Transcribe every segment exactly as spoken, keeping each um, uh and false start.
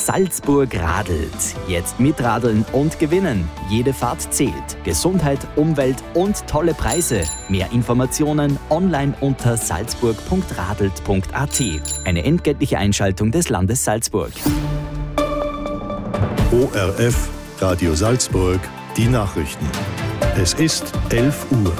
Salzburg radelt. Jetzt mitradeln und gewinnen. Jede Fahrt zählt. Gesundheit, Umwelt und tolle Preise. Mehr Informationen online unter salzburg punkt radelt punkt at. Eine entgeltliche Einschaltung des Landes Salzburg. O R F, Radio Salzburg, die Nachrichten. Es ist elf Uhr.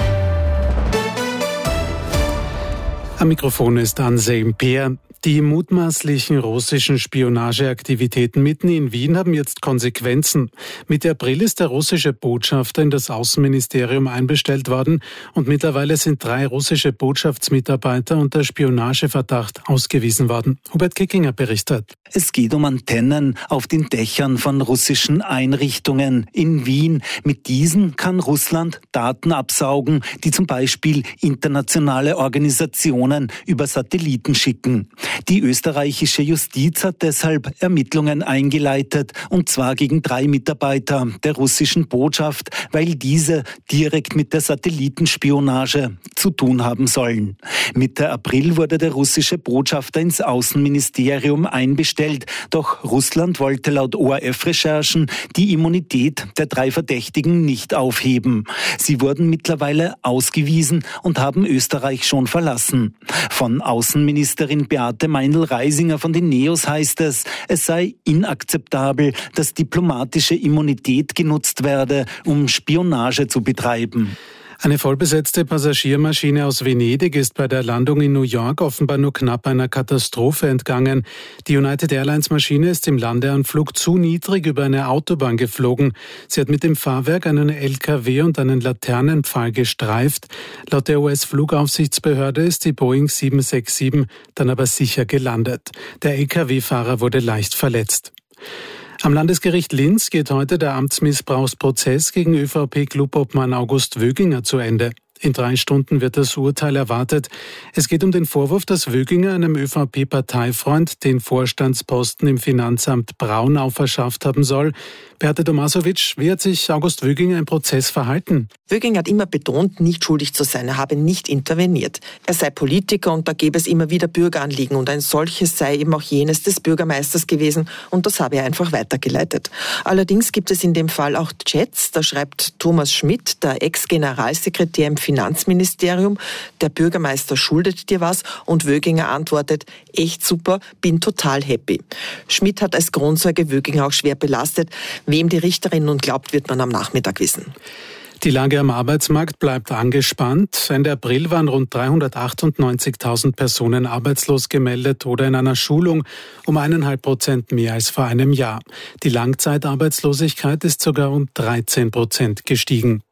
Am Mikrofon ist Anselm Peer. Die mutmaßlichen russischen Spionageaktivitäten mitten in Wien haben jetzt Konsequenzen. Mitte April ist der russische Botschafter in das Außenministerium einbestellt worden und mittlerweile sind drei russische Botschaftsmitarbeiter unter Spionageverdacht ausgewiesen worden. Hubert Kickinger berichtet. Es geht um Antennen auf den Dächern von russischen Einrichtungen in Wien. Mit diesen kann Russland Daten absaugen, die zum Beispiel internationale Organisationen über Satelliten schicken. Die österreichische Justiz hat deshalb Ermittlungen eingeleitet, und zwar gegen drei Mitarbeiter der russischen Botschaft, weil diese direkt mit der Satellitenspionage zu tun haben sollen. Mitte April wurde der russische Botschafter ins Außenministerium einbestellt, doch Russland wollte laut O R F-Recherchen die Immunität der drei Verdächtigen nicht aufheben. Sie wurden mittlerweile ausgewiesen und haben Österreich schon verlassen. Von Außenministerin Beate Meindl-Reisinger von den Neos heißt es, es sei inakzeptabel, dass diplomatische Immunität genutzt werde, um Spionage zu betreiben. Eine vollbesetzte Passagiermaschine aus Venedig ist bei der Landung in New York offenbar nur knapp einer Katastrophe entgangen. Die United Airlines Maschine ist im Landeanflug zu niedrig über eine Autobahn geflogen. Sie hat mit dem Fahrwerk einen L K W und einen Laternenpfahl gestreift. Laut der U S-Flugaufsichtsbehörde ist die Boeing sieben sechs sieben dann aber sicher gelandet. Der L K W-Fahrer wurde leicht verletzt. Am Landesgericht Linz geht heute der Amtsmissbrauchsprozess gegen ÖVP-Clubobmann August Wöginger zu Ende. In drei Stunden wird das Urteil erwartet. Es geht um den Vorwurf, dass Wöginger einem ÖVP-Parteifreund den Vorstandsposten im Finanzamt Braunau verschafft haben soll. Beate Tomasovic, wie hat sich August Wöginger im Prozess verhalten? Wöginger hat immer betont, nicht schuldig zu sein. Er habe nicht interveniert. Er sei Politiker und da gäbe es immer wieder Bürgeranliegen und ein solches sei eben auch jenes des Bürgermeisters gewesen und das habe er einfach weitergeleitet. Allerdings gibt es in dem Fall auch Chats. Da schreibt Thomas Schmidt, der Ex-Generalsekretär im Finanzministerium, der Bürgermeister schuldet dir was, und Wöginger antwortet, echt super, bin total happy. Schmidt hat als Kronzeuge Wöginger auch schwer belastet. Wem die Richterin nun glaubt, wird man am Nachmittag wissen. Die Lage am Arbeitsmarkt bleibt angespannt. Ende April waren rund dreihundertachtundneunzigtausend Personen arbeitslos gemeldet oder in einer Schulung, um eineinhalb Prozent mehr als vor einem Jahr. Die Langzeitarbeitslosigkeit ist sogar um dreizehn Prozent gestiegen.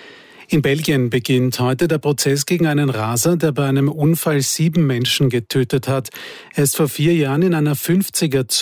In Belgien beginnt heute der Prozess gegen einen Raser, der bei einem Unfall sieben Menschen getötet hat. Er ist vor vier Jahren in einer fünfziger